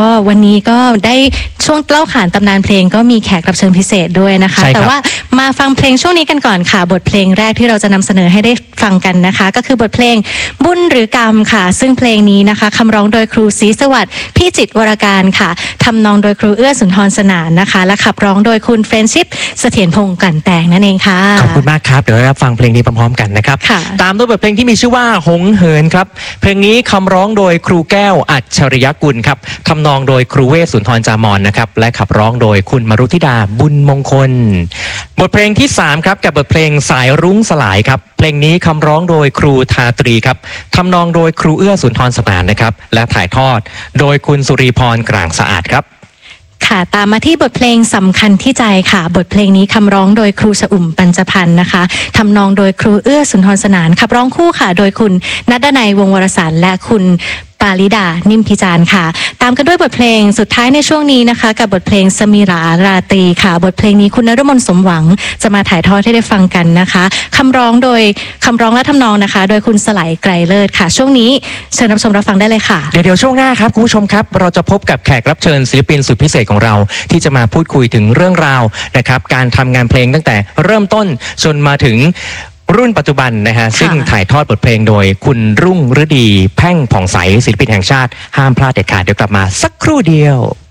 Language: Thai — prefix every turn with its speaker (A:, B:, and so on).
A: ก็วันนี้ก็ได้ช่วงเล่าขานตำนานเพลงก็มีแขกรับเชิญพิเศษด้วยนะคะแต่ว่ามาฟังเพลงช่วงนี้กันก่อนค่ะบทเพลงแรกที่เราจะนำเสนอให้ได้ฟังกันนะคะก็คือบทเพลงบุญหรือกรรมค่ะซึ่งเพลงนี้นะคะคำร้องโดยครูศรีสวัสดิ์พี่จิตรวรการค่ะทำนองโดยครูเอื้อสุนทรสนานนะคะและขับร้องโดยคุณเฟรนชิพเสถียรพงษ์กลั่นแตงนั่นเองค่ะ
B: ขอบคุณมากครับเดี๋ยวเราฟังเพลงนี้พร้อมๆกันนะครับตามด้วยบทเพลงที่มีชื่อว่าหงเหินครับเพลงนี้คำร้องโดยครูแก้วอัจฉริยกุลครับทำนองโดยครูเวสสุนทรจามอนนะครับและขับร้องโดยคุณมรุธิดาบุญมงคลบทเพลงที่3ครับกับบทเพลงสายรุ้งสลายครับเพลงนี้คำร้องโดยครูทาตรีครับทำนองโดยครูเอื้อสุนทรสนานนะครับและถ่ายทอดโดยคุณสุรีพรกลางสะอาดครับ
A: ค่ะตามมาที่บทเพลงสำคัญที่ใจค่ะบทเพลงนี้คำร้องโดยครูชอุ่มปัญจพันธ์นะคะทำนองโดยครูเอื้อสุนทรสนานขับร้องคู่ค่ะโดยคุณณัฐนัยวงศ์วรสารและคุณปาลิดานิ่มพิจารณ์ค่ะตามกันด้วยบทเพลงสุดท้ายในช่วงนี้นะคะกับบทเพลงสมิราราตรีค่ะบทเพลงนี้คุณนฤมลสมหวังจะมาถ่ายทอดให้ได้ฟังกันนะคะคำร้องและทำนองนะคะโดยคุณสไลไกรเลิศค่ะช่วงนี้เชิญรับชมรับฟังได้เลยค่ะ
B: เดี๋ยวช่วงหน้าครับคุณผู้ชมครับเราจะพบกับแขกรับเชิญศิลปินสุดพิเศษของเราที่จะมาพูดคุยถึงเรื่องราวนะครับการทำงานเพลงตั้งแต่เริ่มต้นจนมาถึงรุ่นปัจจุบันนะฮะซึ่งถ่ายทอดบทเพลงโดยคุณรุ่งฤดีแพ่งผ่องใสศิลปินแห่งชาติห้ามพลาดเด็ดขาดเดี๋ยวกลับมาสักครู่เดียว